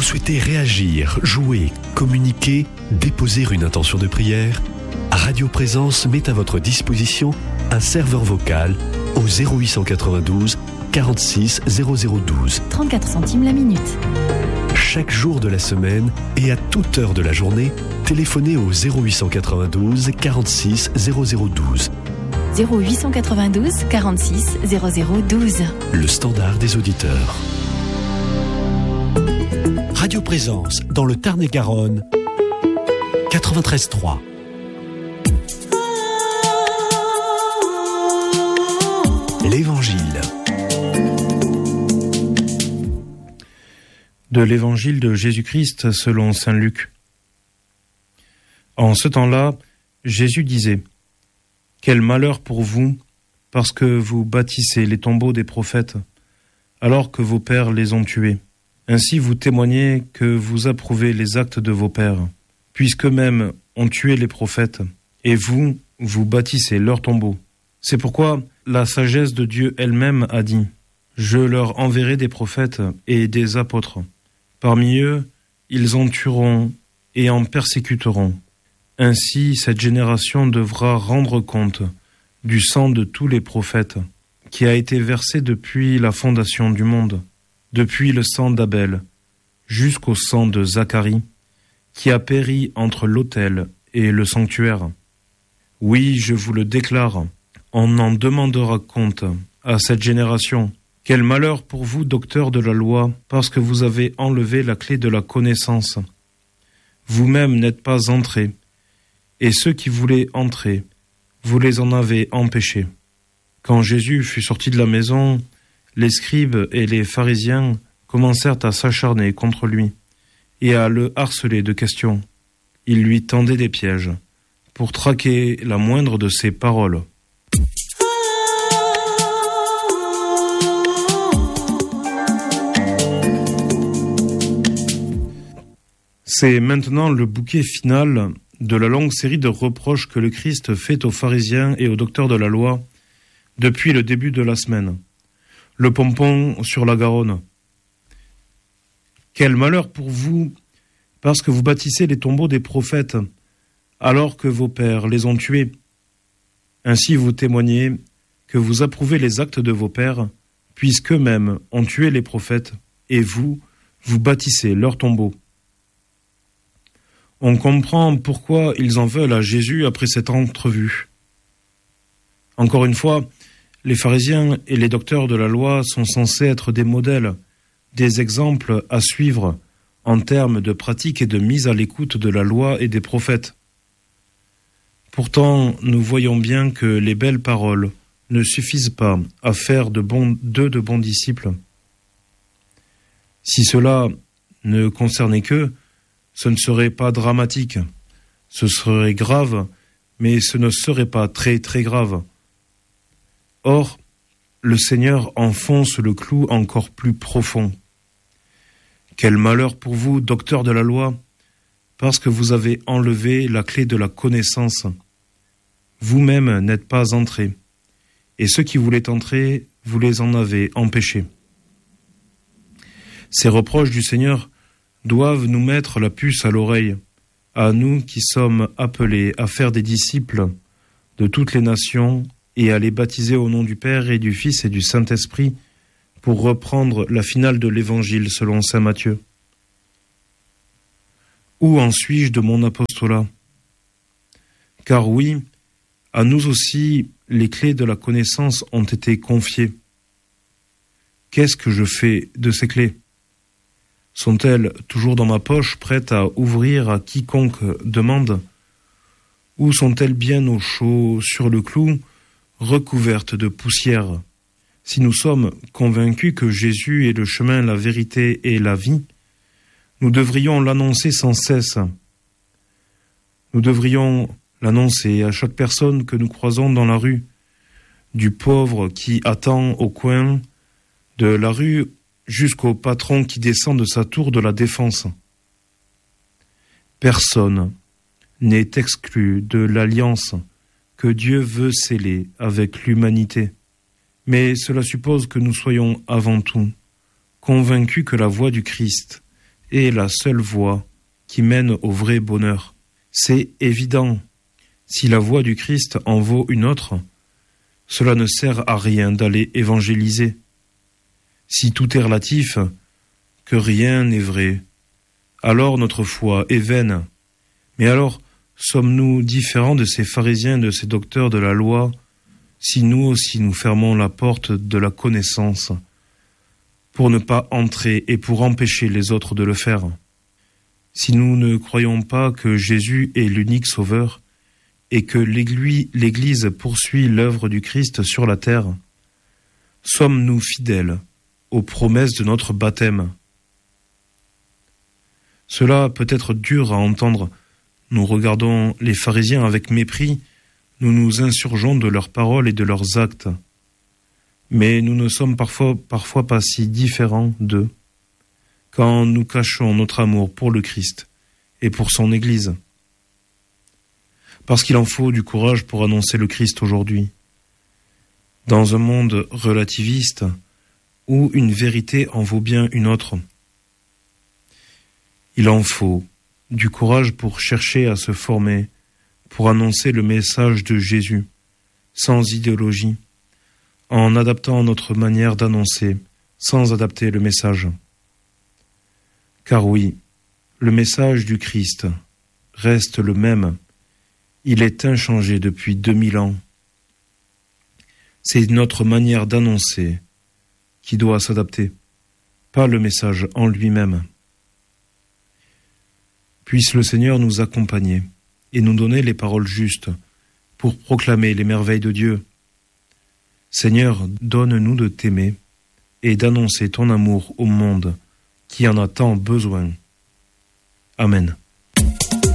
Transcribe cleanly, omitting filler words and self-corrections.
Vous souhaitez réagir, jouer, communiquer, déposer une intention de prière? Radio Présence met à votre disposition un serveur vocal au 0892 46 0012. 34 centimes la minute. Chaque jour de la semaine et à toute heure de la journée, téléphonez au 0892 46 0012. 0892 46 0012. Le standard des auditeurs. Radio Présence dans le Tarn-et-Garonne 93.3. L'Évangile. De l'Évangile de Jésus-Christ selon saint Luc. En ce temps-là, Jésus disait : Quel malheur pour vous, parce que vous bâtissez les tombeaux des prophètes, alors que vos pères les ont tués. Ainsi vous témoignez que vous approuvez les actes de vos pères, puisqu'eux-mêmes ont tué les prophètes, et vous, vous bâtissez leurs tombeaux. C'est pourquoi la sagesse de Dieu elle-même a dit : Je leur enverrai des prophètes et des apôtres. Parmi eux, ils en tueront et en persécuteront. Ainsi, cette génération devra rendre compte du sang de tous les prophètes, qui a été versé depuis la fondation du monde, depuis le sang d'Abel jusqu'au sang de Zacharie, qui a péri entre l'autel et le sanctuaire. Oui, je vous le déclare, on en demandera compte à cette génération. Quel malheur pour vous, docteurs de la loi, parce que vous avez enlevé la clé de la connaissance. Vous-même n'êtes pas entrés, et ceux qui voulaient entrer, vous les en avez empêchés. Quand Jésus fut sorti de la maison, les scribes et les pharisiens commencèrent à s'acharner contre lui et à le harceler de questions. Ils lui tendaient des pièges pour traquer la moindre de ses paroles. C'est maintenant le bouquet final de la longue série de reproches que le Christ fait aux pharisiens et aux docteurs de la loi depuis le début de la semaine. Le pompon sur la Garonne. Quel malheur pour vous, parce que vous bâtissez les tombeaux des prophètes, alors que vos pères les ont tués. Ainsi vous témoignez que vous approuvez les actes de vos pères, puisqu'eux-mêmes ont tué les prophètes, et vous, vous bâtissez leurs tombeaux. On comprend pourquoi ils en veulent à Jésus après cette entrevue. Encore une fois, les pharisiens et les docteurs de la loi sont censés être des modèles, des exemples à suivre en termes de pratique et de mise à l'écoute de la loi et des prophètes. Pourtant, nous voyons bien que les belles paroles ne suffisent pas à faire d'eux de bons disciples. Si cela ne concernait qu'eux, ce ne serait pas dramatique. Ce serait grave, mais ce ne serait pas très très grave. Or, le Seigneur enfonce le clou encore plus profond. Quel malheur pour vous, docteurs de la loi, parce que vous avez enlevé la clé de la connaissance. Vous-même n'êtes pas entrés, et ceux qui voulaient entrer, vous les en avez empêchés. Ces reproches du Seigneur doivent nous mettre la puce à l'oreille, à nous qui sommes appelés à faire des disciples de toutes les nations et à les baptiser au nom du Père et du Fils et du Saint-Esprit, pour reprendre la finale de l'Évangile selon saint Matthieu. Où en suis-je de mon apostolat ? Car oui, à nous aussi, les clés de la connaissance ont été confiées. Qu'est-ce que je fais de ces clés ? Sont-elles toujours dans ma poche, prêtes à ouvrir à quiconque demande ? Ou sont-elles bien au chaud sur le clou, recouvertes de poussière ? Si nous sommes convaincus que Jésus est le chemin, la vérité et la vie, nous devrions l'annoncer sans cesse. Nous devrions l'annoncer à chaque personne que nous croisons dans la rue, du pauvre qui attend au coin de la rue jusqu'au patron qui descend de sa tour de la Défense. Personne n'est exclu de l'alliance que Dieu veut sceller avec l'humanité. Mais cela suppose que nous soyons avant tout convaincus que la voix du Christ est la seule voie qui mène au vrai bonheur. C'est évident. Si la voie du Christ en vaut une autre, cela ne sert à rien d'aller évangéliser. Si tout est relatif, que rien n'est vrai, alors notre foi est vaine. Mais alors, sommes-nous différents de ces pharisiens, de ces docteurs de la loi, si nous aussi nous fermons la porte de la connaissance, pour ne pas entrer et pour empêcher les autres de le faire? Si nous ne croyons pas que Jésus est l'unique Sauveur et que l'Église poursuit l'œuvre du Christ sur la terre, sommes-nous fidèles aux promesses de notre baptême? Cela peut être dur à entendre. Nous regardons les pharisiens avec mépris, nous nous insurgeons de leurs paroles et de leurs actes. Mais nous ne sommes parfois pas si différents d'eux, quand nous cachons notre amour pour le Christ et pour son Église. Parce qu'il en faut du courage pour annoncer le Christ aujourd'hui. Dans un monde relativiste, où une vérité en vaut bien une autre, il en faut du courage pour chercher à se former, pour annoncer le message de Jésus, sans idéologie, en adaptant notre manière d'annoncer, sans adapter le message. Car oui, le message du Christ reste le même, il est inchangé depuis 2000 ans. C'est notre manière d'annoncer qui doit s'adapter, pas le message en lui-même. Puisse le Seigneur nous accompagner et nous donner les paroles justes pour proclamer les merveilles de Dieu. Seigneur, donne-nous de t'aimer et d'annoncer ton amour au monde qui en a tant besoin. Amen.